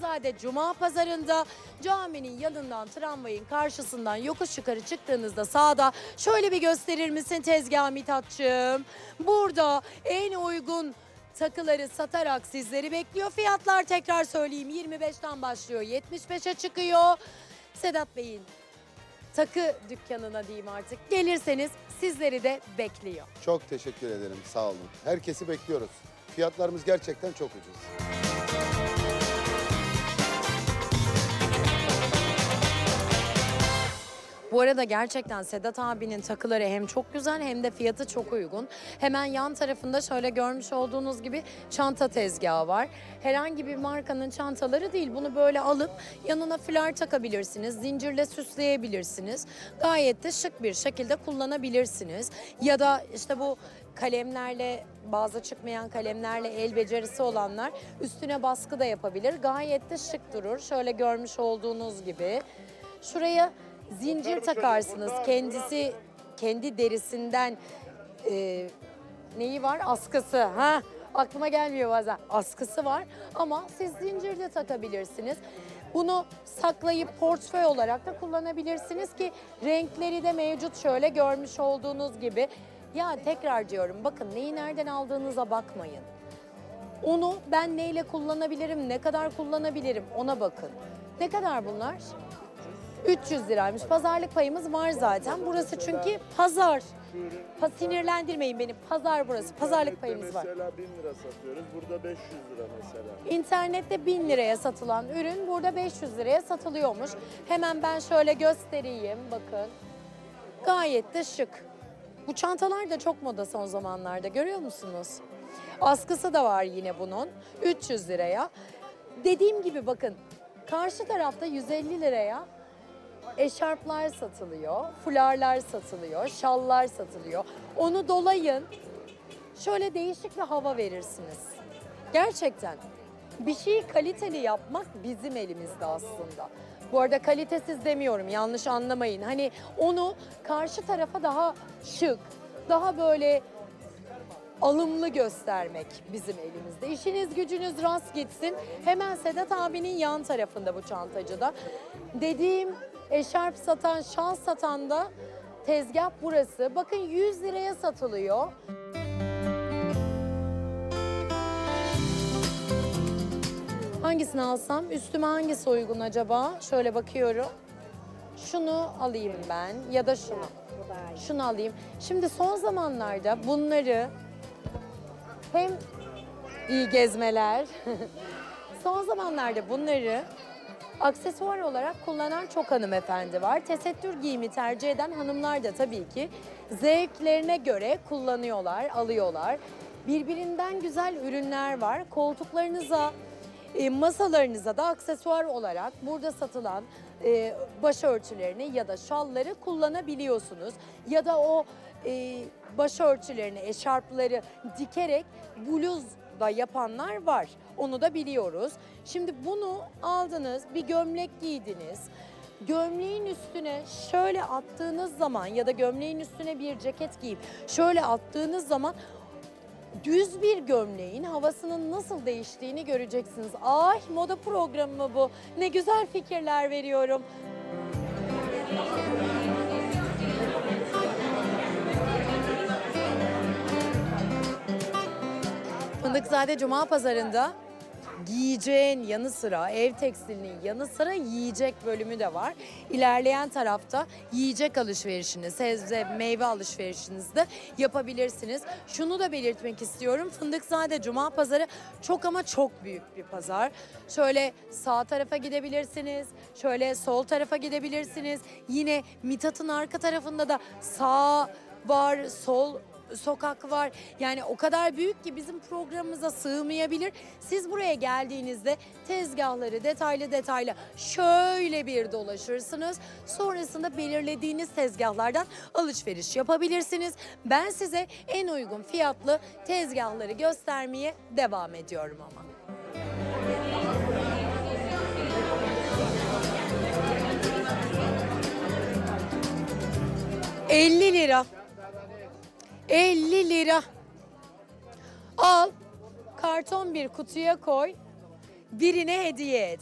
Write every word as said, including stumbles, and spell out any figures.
Fındıkzade Cuma Pazarı'nda caminin yanından, tramvayın karşısından yokuş yukarı çıktığınızda sağda şöyle bir gösterir misin tezgah Mithatçığım? Burada en uygun takıları satarak sizleri bekliyor. Fiyatlar tekrar söyleyeyim, yirmi beşten başlıyor, yetmiş beşe çıkıyor. Sedat Bey'in takı dükkanına diyeyim artık. Gelirseniz sizleri de bekliyor. Çok teşekkür ederim, sağ olun. Herkesi bekliyoruz. Fiyatlarımız gerçekten çok ucuz. Bu arada gerçekten Sedat abinin takıları hem çok güzel hem de fiyatı çok uygun. Hemen yan tarafında şöyle görmüş olduğunuz gibi çanta tezgahı var. Herhangi bir markanın çantaları değil. Bunu böyle alıp yanına fular takabilirsiniz. Zincirle süsleyebilirsiniz. Gayet de şık bir şekilde kullanabilirsiniz. Ya da işte bu kalemlerle, bazı çıkmayan kalemlerle el becerisi olanlar üstüne baskı da yapabilir. Gayet de şık durur. Şöyle görmüş olduğunuz gibi. Şuraya zincir takarsınız. Kendisi kendi derisinden e, neyi var? Askısı. Ha, aklıma gelmiyor bazen. Askısı var ama siz zincir de takabilirsiniz. Bunu saklayıp portföy olarak da kullanabilirsiniz ki renkleri de mevcut, şöyle görmüş olduğunuz gibi. Ya tekrar diyorum, bakın neyi nereden aldığınıza bakmayın. Onu ben neyle kullanabilirim, ne kadar kullanabilirim ona bakın. Ne kadar bunlar? üç yüz liraymış. Pazarlık payımız var zaten. Burası çünkü pazar. Pa sinirlendirmeyin beni. Pazar burası. Pazarlık payımız var. Mesela bin lira satıyoruz. Burada beş yüz lira mesela. İnternette bin liraya satılan ürün burada beş yüz liraya satılıyormuş. Hemen ben şöyle göstereyim. Bakın. Gayet de şık. Bu çantalar da çok moda son zamanlarda. Görüyor musunuz? Askısı da var yine bunun. üç yüz liraya. Dediğim gibi bakın. Karşı tarafta yüz elli liraya eşarplar satılıyor, fularlar satılıyor, şallar satılıyor. Onu dolayın, şöyle değişik bir hava verirsiniz. Gerçekten bir şeyi kaliteli yapmak bizim elimizde aslında. Bu arada kalitesiz demiyorum, yanlış anlamayın. Hani onu karşı tarafa daha şık, daha böyle alımlı göstermek bizim elimizde. İşiniz gücünüz rast gitsin. Hemen Sedat abinin yan tarafında bu çantacıda. Dediğim eşarp satan, şal satan da tezgah burası. Bakın yüz liraya satılıyor. Hangisini alsam? Üstüme hangisi uygun acaba? Şöyle bakıyorum. Şunu alayım ben ya da şunu. Şunu alayım. Şimdi son zamanlarda bunları hem iyi gezmeler, son zamanlarda bunları aksesuar olarak kullanan çok hanımefendi var. Tesettür giyimi tercih eden hanımlar da tabii ki zevklerine göre kullanıyorlar, alıyorlar. Birbirinden güzel ürünler var. Koltuklarınıza, e, masalarınıza da aksesuar olarak burada satılan e, başörtülerini ya da şalları kullanabiliyorsunuz. Ya da o e, başörtülerini, eşarpları dikerek bluz da yapanlar var. Onu da biliyoruz. Şimdi bunu aldınız, bir gömlek giydiniz. Gömleğin üstüne şöyle attığınız zaman ya da gömleğin üstüne bir ceket giyip şöyle attığınız zaman düz bir gömleğin havasının nasıl değiştiğini göreceksiniz. Ay, moda programı mı bu? Ne güzel fikirler veriyorum. Fındıkzade Cuma Pazarı'nda giyeceğin yanı sıra, ev tekstilinin yanı sıra yiyecek bölümü de var. İlerleyen tarafta yiyecek alışverişini, sebze, meyve alışverişinizi de yapabilirsiniz. Şunu da belirtmek istiyorum. Fındıkzade Cuma Pazarı çok ama çok büyük bir pazar. Şöyle sağ tarafa gidebilirsiniz, şöyle sol tarafa gidebilirsiniz. Yine Mithat'ın arka tarafında da sağ var, sol sokak var. Yani o kadar büyük ki bizim programımıza sığmayabilir. Siz buraya geldiğinizde tezgahları detaylı detaylı şöyle bir dolaşırsınız. Sonrasında belirlediğiniz tezgahlardan alışveriş yapabilirsiniz. Ben size en uygun fiyatlı tezgahları göstermeye devam ediyorum ama. elli lira. elli lira. Al, karton bir kutuya koy, birine hediye et.